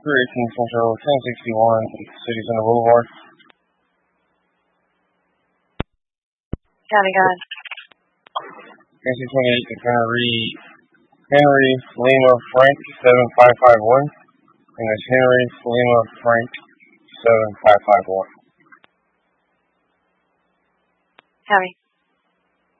318 Central, 1061, City Center Boulevard. County guide. NC28 is going to read Henry Lima Frank 7551. And it's Henry Lima Frank 7551. County.